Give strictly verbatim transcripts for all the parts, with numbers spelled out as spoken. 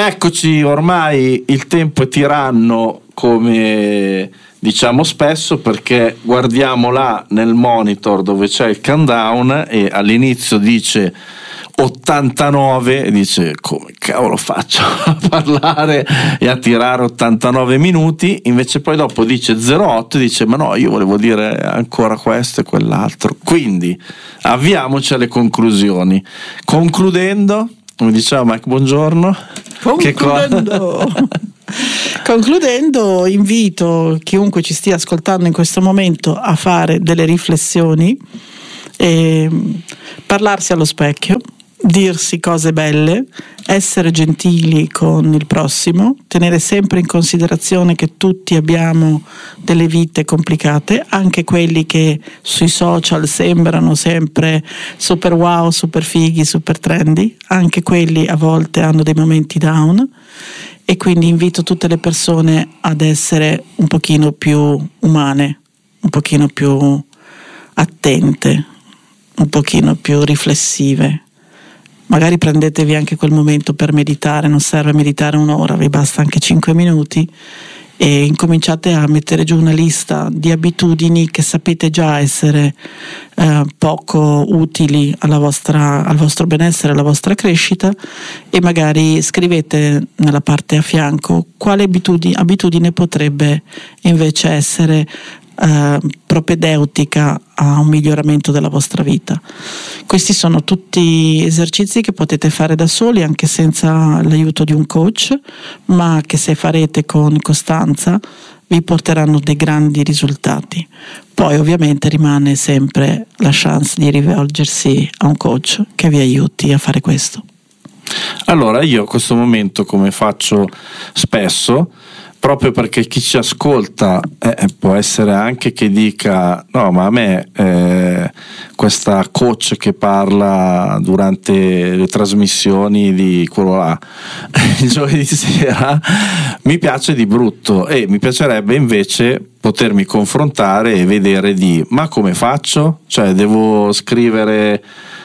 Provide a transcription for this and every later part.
Eccoci, ormai il tempo è tiranno, come diciamo spesso, perché guardiamo là nel monitor dove c'è il countdown e all'inizio dice ottantanove e dice come cavolo faccio a parlare e a tirare ottantanove minuti, invece poi dopo dice zero otto e dice ma no, io volevo dire ancora questo e quell'altro. Quindi avviamoci alle conclusioni. Concludendo, come diceva Mike, buongiorno. Concludendo, Concludendo, invito chiunque ci stia ascoltando in questo momento a fare delle riflessioni, e parlarsi allo specchio, dirsi cose belle, essere gentili con il prossimo, tenere sempre in considerazione che tutti abbiamo delle vite complicate, anche quelli che sui social sembrano sempre super wow, super fighi, super trendy, anche quelli a volte hanno dei momenti down, e quindi invito tutte le persone ad essere un pochino più umane, un pochino più attente, un pochino più riflessive. Magari prendetevi anche quel momento per meditare, non serve meditare un'ora, vi basta anche cinque minuti, e incominciate a mettere giù una lista di abitudini che sapete già essere eh, poco utili alla vostra, al vostro benessere, alla vostra crescita, e magari scrivete nella parte a fianco quale abitudine, abitudine potrebbe invece essere Uh, propedeutica a un miglioramento della vostra vita. Questi sono tutti esercizi che potete fare da soli anche senza l'aiuto di un coach, ma che se farete con costanza vi porteranno dei grandi risultati. Poi ovviamente rimane sempre la chance di rivolgersi a un coach che vi aiuti a fare questo. Allora io a questo momento, come faccio spesso, proprio perché chi ci ascolta eh, può essere anche che dica no ma a me eh, questa coach che parla durante le trasmissioni di quello là il giovedì sera mi piace di brutto, e mi piacerebbe invece potermi confrontare e vedere di ma come faccio? Cioè devo scrivere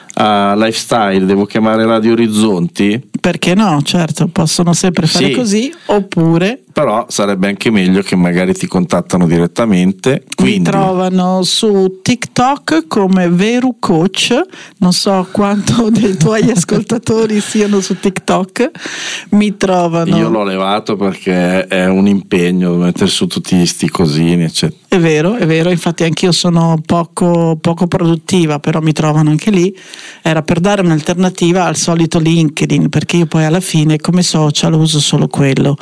a Lifestyle, devo chiamare Radio Orizzonti? Perché no, certo, possono sempre fare sì, così, oppure però sarebbe anche meglio che magari ti contattano direttamente. Quindi mi trovano su TikTok come Veru Coach, non so quanto dei tuoi ascoltatori siano su TikTok, mi trovano. Io l'ho levato perché è un impegno mettere su tutti sti cosini eccetera. È vero, è vero, infatti anch'io sono poco, poco produttiva, però mi trovano anche lì. Era per dare un'alternativa al solito LinkedIn, perché io poi alla fine come social uso solo quello.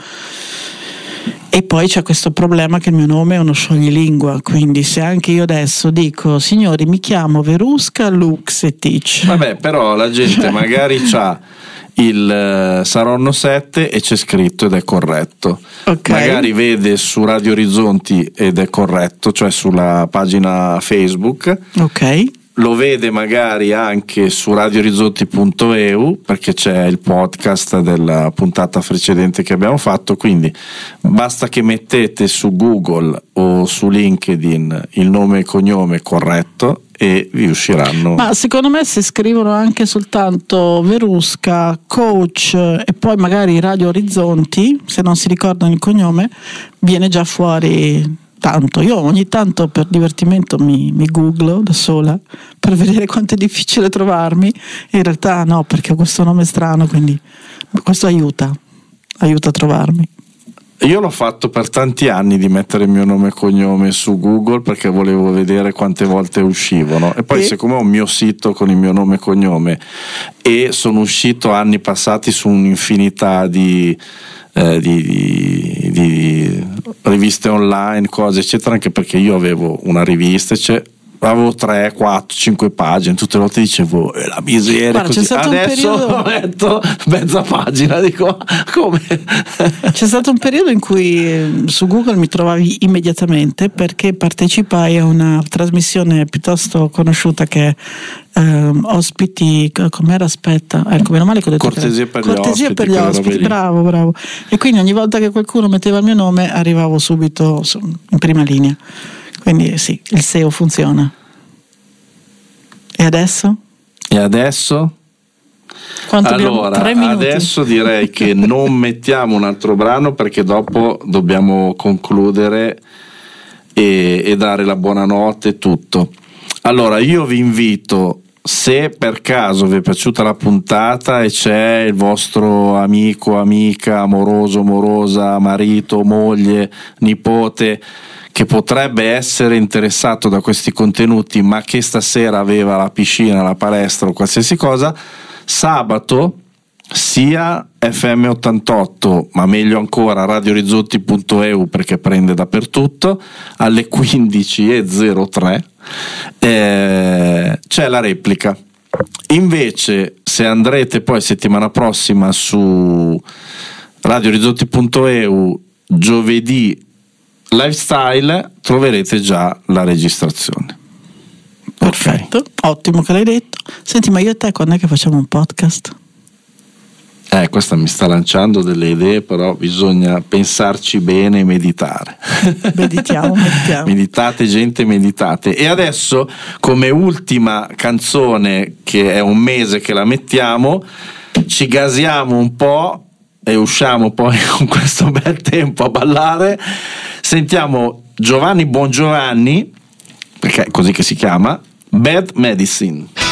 E poi c'è questo problema che il mio nome è uno scioglilingua, quindi se anche io adesso dico signori mi chiamo Verusca Luxetich, vabbè, però la gente magari c'ha il uh, Saronno sette e c'è scritto ed è corretto, okay. Magari vede su Radio Orizzonti ed è corretto, cioè sulla pagina Facebook, ok. Lo vede magari anche su radio orizzonti punto e u perché c'è il podcast della puntata precedente che abbiamo fatto, quindi basta che mettete su Google o su LinkedIn il nome e cognome corretto e vi usciranno. Ma secondo me se scrivono anche soltanto Verusca Coach e poi magari Radio Orizzonti, se non si ricordano il cognome, viene già fuori tanto. Io ogni tanto per divertimento mi, mi googlo da sola per vedere quanto è difficile trovarmi. In realtà no, perché ho questo nome strano, quindi questo aiuta aiuta a trovarmi. Io l'ho fatto per tanti anni di mettere il mio nome e cognome su Google perché volevo vedere quante volte uscivano, e poi e? siccome ho un mio sito con il mio nome e cognome e sono uscito anni passati su un'infinità di Eh, di, di, di riviste online, cose eccetera, anche perché io avevo una rivista, cioè avevo tre, quattro, cinque pagine, tutte le volte dicevo eh, la miseria. Guarda, così. C'è stato Adesso un periodo... metto mezza pagina, dico come. C'è stato un periodo in cui su Google mi trovavi immediatamente perché partecipai a una trasmissione piuttosto conosciuta che Um, ospiti, com'era? Aspetta, ecco, meno male che ho detto cortesia per gli cortesia ospiti, per gli ospiti, bravo, bravo. E quindi ogni volta che qualcuno metteva il mio nome arrivavo subito in prima linea. Quindi sì, il S E O funziona. E adesso? E adesso? Quanto allora, tre minuti? Adesso direi che non mettiamo un altro brano perché dopo dobbiamo concludere e, e dare la buonanotte e tutto. Allora, io vi invito, se per caso vi è piaciuta la puntata e c'è il vostro amico, amica, amoroso, amorosa, marito, moglie, nipote che potrebbe essere interessato da questi contenuti ma che stasera aveva la piscina, la palestra o qualsiasi cosa, sabato sia F M ottantotto, ma meglio ancora radio rizotti punto e u perché prende dappertutto, alle quindici e zero tre eh, c'è la replica. Invece se andrete poi settimana prossima su radio rizotti punto e u giovedì lifestyle troverete già la registrazione. Perfetto, okay. Ottimo che l'hai detto. Senti, ma io e te quando è che facciamo un podcast? Eh, questa mi sta lanciando delle idee, però bisogna pensarci bene e meditare. Meditiamo, meditiamo. Meditate, gente, meditate. E adesso, come ultima canzone, che è un mese che la mettiamo, ci gasiamo un po' e usciamo poi con questo bel tempo a ballare. Sentiamo Giovanni Bongiovanni, perché è così che si chiama, Bad Medicine.